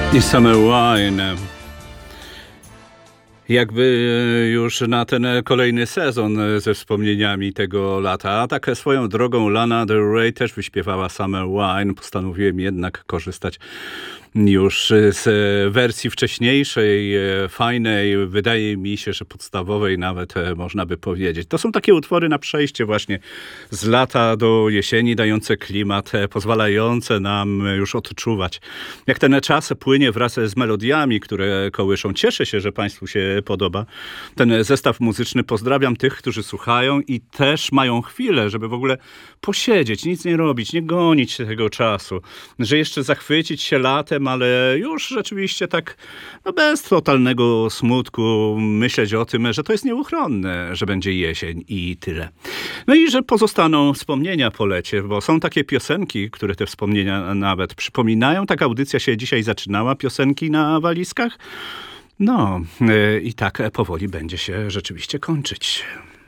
I Summer Wine. Jakby już na ten kolejny sezon ze wspomnieniami tego lata. A tak swoją drogą Lana Del Rey też wyśpiewała Summer Wine. Postanowiłem jednak korzystać już z wersji wcześniejszej, fajnej, wydaje mi się, że podstawowej nawet można by powiedzieć. To są takie utwory na przejście właśnie z lata do jesieni, dające klimat, pozwalające nam już odczuwać, jak ten czas płynie wraz z melodiami, które kołyszą. Cieszę się, że Państwu się podoba ten zestaw muzyczny. Pozdrawiam tych, którzy słuchają i też mają chwilę, żeby w ogóle posiedzieć, nic nie robić, nie gonić tego czasu, że jeszcze zachwycić się latem, ale już rzeczywiście tak bez totalnego smutku myśleć o tym, że to jest nieuchronne, że będzie jesień i tyle. No i że pozostaną wspomnienia po lecie, bo są takie piosenki, które te wspomnienia nawet przypominają. Tak audycja się dzisiaj zaczynała, piosenki na walizkach. No i tak powoli będzie się rzeczywiście kończyć.